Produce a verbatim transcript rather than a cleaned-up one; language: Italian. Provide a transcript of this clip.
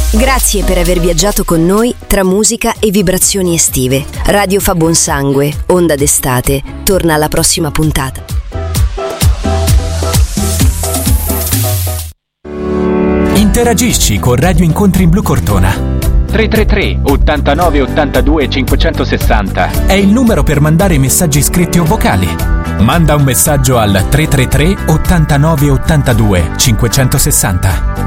Grazie per aver viaggiato con noi tra musica e vibrazioni estive. Radio fa buon sangue, onda d'estate, torna alla prossima puntata. Interagisci con Radio Incontri in Blu Cortona. tre tre tre ottantanove ottantadue cinquecentosessanta È il numero per mandare messaggi scritti o vocali. Manda un messaggio al tre tre tre ottantanove ottantadue cinquecentosessanta.